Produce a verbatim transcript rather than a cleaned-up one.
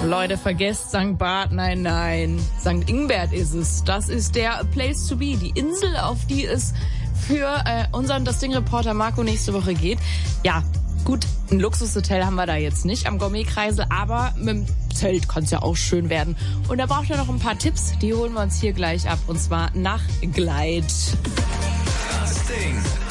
Leute, vergesst Sankt Barth, nein, nein. Sankt Ingbert ist es. Das ist der Place to be, die Insel, auf die es für äh, unseren Das Ding-Reporter Marco nächste Woche geht. Ja, gut, ein Luxushotel haben wir da jetzt nicht am Gourmetkreisel, aber mit dem Zelt kann es ja auch schön werden. Und da braucht ihr noch ein paar Tipps, die holen wir uns hier gleich ab, und zwar nach Gleit. Das Ding.